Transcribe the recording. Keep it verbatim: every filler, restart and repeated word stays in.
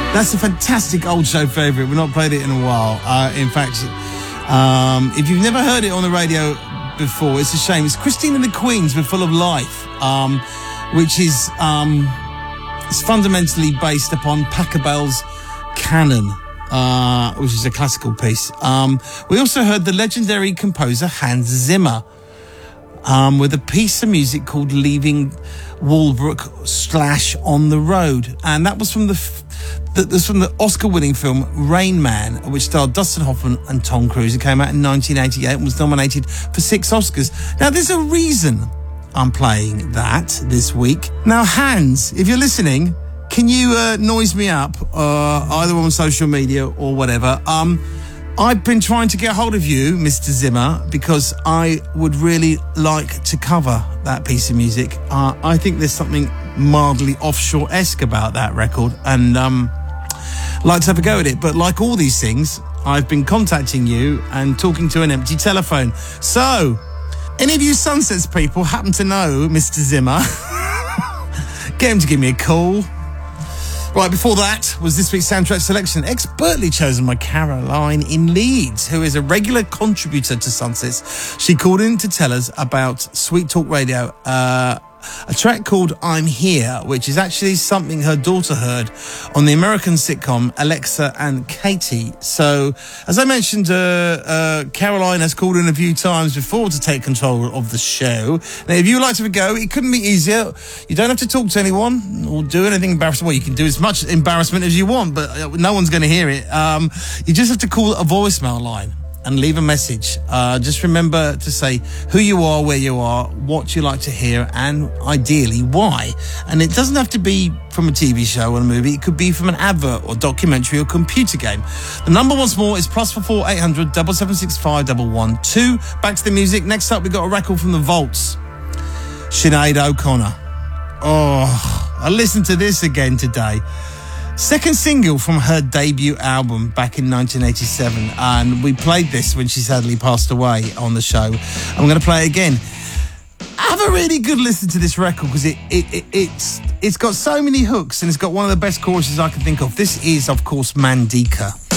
That's a fantastic old show favourite. We've not played it in a while. Uh, in fact, um, if you've never heard it on the radio before, it's a shame. It's Christine and the Queens with Full of Life, um, which is um, it's fundamentally based upon Pachelbel's Canon, uh, which is a classical piece. Um, we also heard the legendary composer Hans Zimmer um, with a piece of music called Leaving Walbrook slash On the Road. And that was from the... F- That was from the Oscar-winning film Rain Man, which starred Dustin Hoffman and Tom Cruise. It came out in nineteen eighty-eight and was nominated for six Oscars. Now, there's a reason I'm playing that this week. Now, Hans, if you're listening, can you uh, noise me up, uh, either on social media or whatever? Um, I've been trying to get hold of you, Mister Zimmer, because I would really like to cover that piece of music. Uh, I think there's something mildly offshore-esque about that record, and um, like to have a go at it. But like all these things, I've been contacting you and talking to an empty telephone. So, any of you Sunsets people happen to know Mister Zimmer? Get him to give me a call. Right, before that was this week's soundtrack selection, expertly chosen by Caroline in Leeds, who is a regular contributor to Sunsets. She called in to tell us about Sweet Talk Radio, uh, a track called I'm Here, which is actually something her daughter heard on the American sitcom Alexa and Katie. So, as I mentioned, uh, uh, Caroline has called in a few times before to take control of the show. Now, if you would like to have a go, it couldn't be easier. You don't have to talk to anyone or do anything embarrassing. Well, you can do as much embarrassment as you want, but no one's going to hear it. Um, you just have to call a voicemail line and leave a message. Uh, just remember to say who you are, where you are, what you like to hear, and ideally why. And it doesn't have to be from a T V show or a movie. It could be from an advert or documentary or computer game. The number once more is plus four four eight hundred seven seven six five one one two. Back to the music. Next up, we got a record from the Vaults. Sinead O'Connor. Oh, I listened to this again today. Second single from her debut album back in nineteen eighty-seven, and we played this when she sadly passed away on the show. I'm going to play it again. Have a really good listen to this record because it, it, it it's it's got so many hooks and it's got one of the best choruses I can think of. This is, of course, Mandika.